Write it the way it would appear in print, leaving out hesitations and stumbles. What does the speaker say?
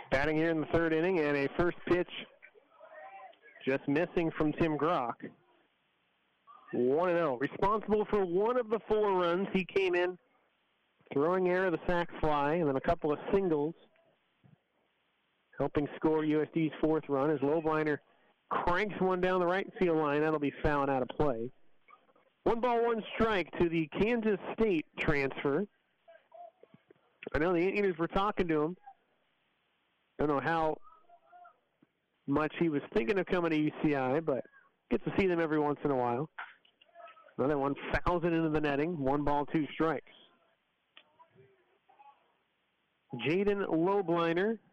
Batting here in the third inning, and a first pitch just missing from Tim Grock. 1-0. Responsible for one of the 4 runs. He came in throwing error of the sac fly, and then a couple of singles, helping score USD's 4th run as Lobliner cranks one down the right field line. That'll be fouled out of play. 1 ball, 1 strike to the Kansas State transfer. I know the Indians were talking to him. Don't know how much he was thinking of coming to UCI, but gets to see them every once in a while. Another one fouls it into the netting. 1 ball, 2 strikes. Jaden Lobliner